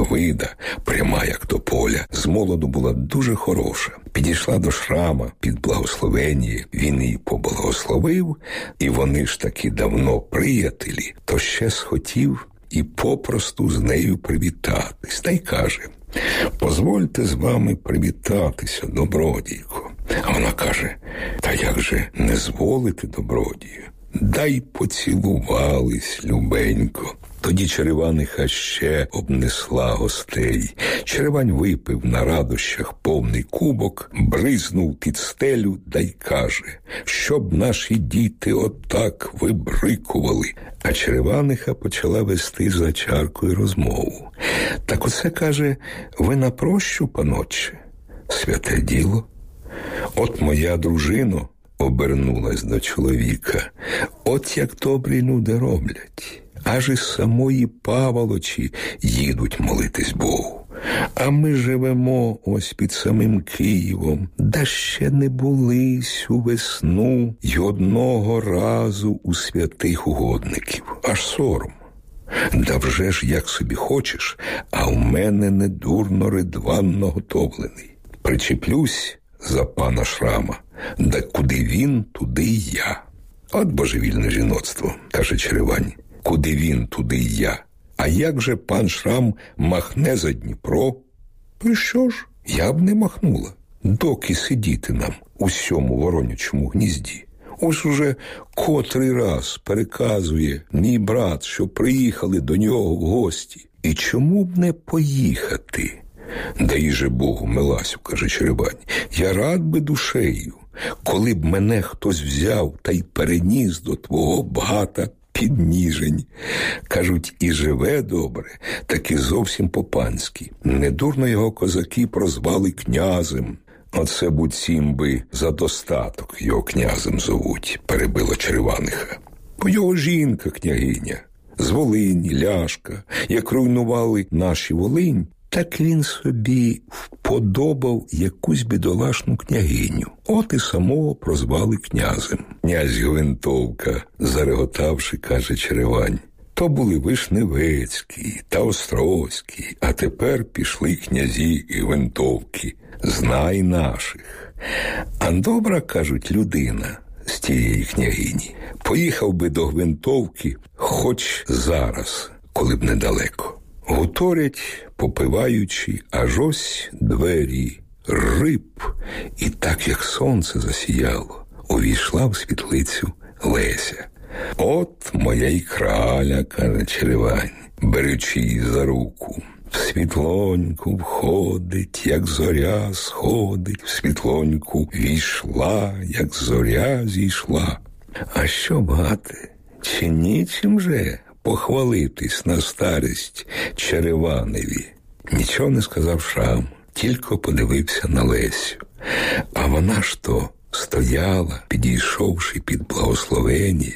мальовида, пряма, як тополя, з молоду була дуже хороша. Підійшла до Шрама під благословення, він її поблагословив, і вони ж таки давно приятелі, то ще схотів і попросту з нею привітатись. Та й каже: «Позвольте з вами привітатися, добродійко». А вона каже: «Та як же не зволити, добродію? Дай поцілувались, любенько». Тоді Череваниха ще обнесла гостей. Черевань випив на радощах повний кубок, бризнув під стелю, да й каже: «Щоб наші діти отак вибрикували». А Череваниха почала вести за чаркою розмову. «Так оце, каже, ви на прощу, панотче?» «Святе діло. От моя дружино», обернулась до чоловіка, «от як добрі люди роблять. Аж із самої Паволочі їдуть молитись Богу. А ми живемо ось під самим Києвом, да ще не були сю весну й одного разу у святих угодників. Аж сором. Да вже ж як собі хочеш, а в мене недурно ридванно готовлений. Причеплюсь за пана Шрама, да куди він, туди й я». «От божевільне жіноцтво», каже Черевань. «Куди він, туди й я. А як же пан Шрам махне за Дніпро?» «То що ж, я б не махнула. Доки сидіти нам у сьому воронячому гнізді? Ось уже котрий раз переказує мій брат, що приїхали до нього в гості. І чому б не поїхати?» «Дай же Богу, Миласю», каже Черевань, «я рад би душею, коли б мене хтось взяв та й переніс до твого багата підніжень. Кажуть, і живе добре, так і зовсім по-панськи. Недурно його козаки прозвали князем». «Оце буцім би за достаток його князем зовуть», перебила Череваниха. «Бо його жінка княгиня, з Волині, ляшка. Як руйнували наші Волинь, так він собі вподобав якусь бідолашну княгиню. От і самого прозвали князем». «Князь Гвинтовка», зареготавши, каже Черевань, «то були Вишневецькі та Острозькі, а тепер пішли князі і Гвинтовки. Знай наших. А добра, кажуть, людина з тієї княгині. Поїхав би до Гвинтовки хоч зараз, коли б недалеко». Гуторять, попиваючи, аж ось двері, рип, і так, як сонце засіяло, увійшла в світлицю Леся. «От моя й краля», каже Черевань, беручи її за руку. «В світлоньку входить, як зоря сходить, в світлоньку війшла, як зоря зійшла». А що бати, чи нічим же похвалитись на старість Череваневі? Нічого не сказав Шрам, тільки подивився на Лесю. А вона ж то стояла, підійшовши під благословення,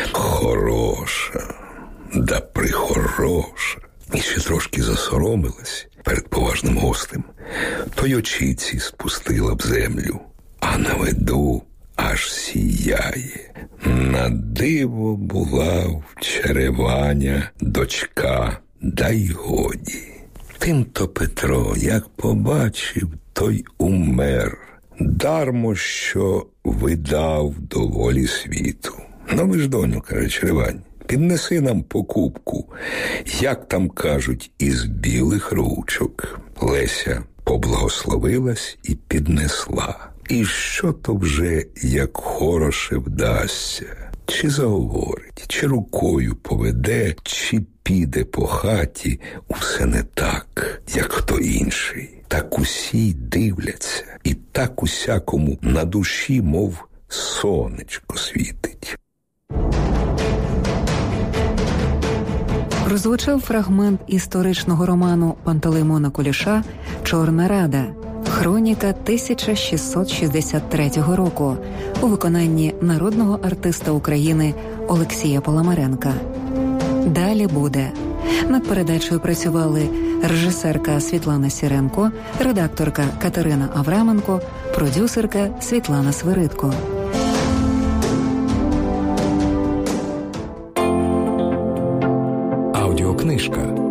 хороша, да прихороша. І ще трошки засоромилась перед поважним гостем, то й очіці спустила б землю, а на виду аж сіяє. На диво була в Череваня дочка, да й годі. Тим-то Петро, як побачив, той умер. Дармо, що видав до волі світу. «Ну ви ж, доню, – каже Черевань, – піднеси нам покупку, як там кажуть, із білих ручок». Леся поблагословилась і піднесла. І що то вже, як хороше вдасться? Чи заговорить, чи рукою поведе, чи піде по хаті, усе не так, як хто інший. Так усі дивляться, і так усякому на душі, мов сонечко світить. Прозвучав фрагмент історичного роману Пантелеймона Куліша «Чорна Рада», хроніка 1663 року у виконанні народного артиста України Олексія Паламаренка. Далі буде. Над передачею працювали режисерка Світлана Сіренко, редакторка Катерина Авраменко, продюсерка Світлана Свиридко. Аудіокнижка.